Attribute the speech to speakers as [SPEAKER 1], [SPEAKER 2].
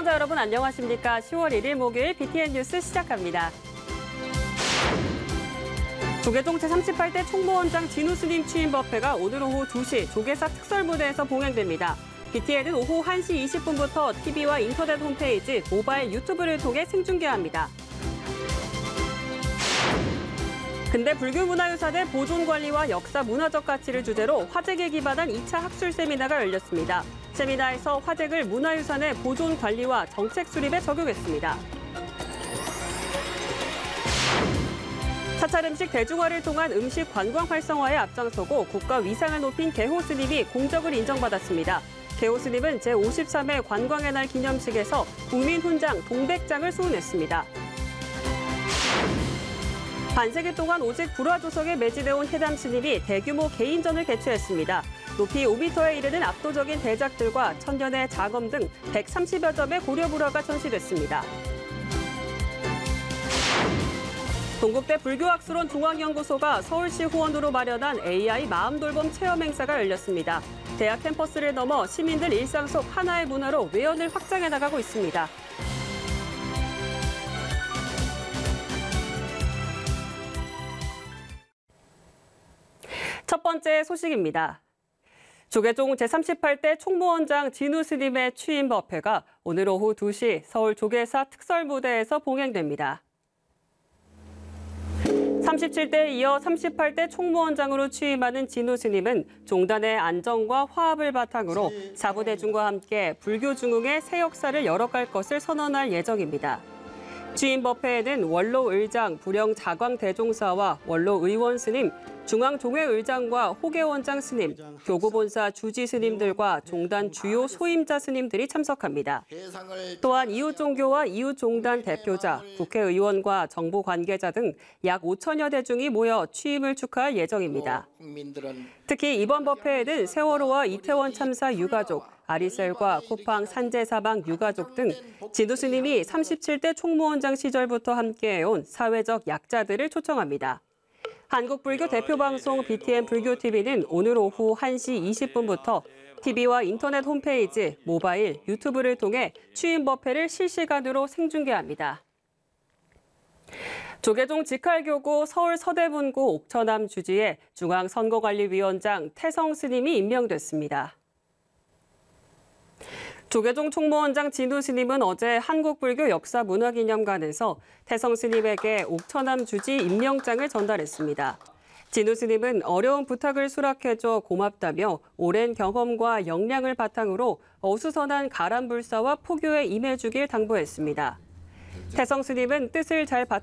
[SPEAKER 1] 시청자 여러분 안녕하십니까? 10월 1일 목요일 BTN 뉴스 시작합니다. 조계종 제38대 총무원장 진우 스님 취임 법회가 오늘 오후 2시 조계사 특설무대에서 봉행됩니다. BTN은 오후 1시 20분부터 TV와 인터넷 홈페이지, 모바일 유튜브를 통해 생중계합니다. 근대 불교문화유산의 보존관리와 역사 문화적 가치를 주제로 화재에 기반한 2차 학술 세미나가 열렸습니다. 세미나에서 화재를 문화유산의 보존 관리와 정책 수립에 적용했습니다. 사찰 음식 대중화를 통한 음식 관광 활성화에 앞장서고 국가 위상을 높인 개호 스님이 공적을 인정받았습니다. 개호 스님은 제53회 관광의 날 기념식에서 국민훈장 동백장을 수훈했습니다. 반세기 동안 오직 불화조성에 매진해온 해담 스님이 대규모 개인전을 개최했습니다. 높이 5m에 이르는 압도적인 대작들과 천년의 자검 등 130여 점의 고려불화가 전시됐습니다. 동국대 불교학술원 중앙연구소가 서울시 후원으로 마련한 AI 마음돌봄 체험 행사가 열렸습니다. 대학 캠퍼스를 넘어 시민들 일상 속 하나의 문화로 외연을 확장해 나가고 있습니다. 첫 번째 소식입니다. 조계종 제38대 총무원장 진우 스님의 취임 법회가 오늘 오후 2시 서울 조계사 특설무대에서 봉행됩니다. 37대에 이어 38대 총무원장으로 취임하는 진우 스님은 종단의 안정과 화합을 바탕으로 사부대중과 함께 불교 중흥의 새 역사를 열어갈 것을 선언할 예정입니다. 취임 법회에는 원로 의장, 부령 자광 대종사와 원로 의원 스님, 중앙종회 의장과 호계원장 스님, 교구본사 주지 스님들과 종단 주요 소임자 스님들이 참석합니다. 또한 이웃종교와 이웃종단 대표자, 국회의원과 정부 관계자 등 약 5천여 대중이 모여 취임을 축하할 예정입니다. 특히 이번 법회에는 세월호와 이태원 참사 유가족, 아리셀과 쿠팡 산재 사망 유가족 등 진우 스님이 37대 총무원장 시절부터 함께해온 사회적 약자들을 초청합니다. 한국불교 대표방송 BTN 불교TV는 오늘 오후 1시 20분부터 TV와 인터넷 홈페이지, 모바일, 유튜브를 통해 취임 법회를 실시간으로 생중계합니다. 조계종 직할교구 서울 서대문구 옥천암 주지에 중앙선거관리위원장 태성 스님이 임명됐습니다. 조계종 총무원장 진우 스님은 어제 한국불교 역사문화기념관에서 태성 스님에게 옥천암 주지 임명장을 전달했습니다. 진우 스님은 어려운 부탁을 수락해줘 고맙다며 오랜 경험과 역량을 바탕으로 어수선한 가람불사와 포교에 임해주길 당부했습니다. 태성 스님은 뜻을 잘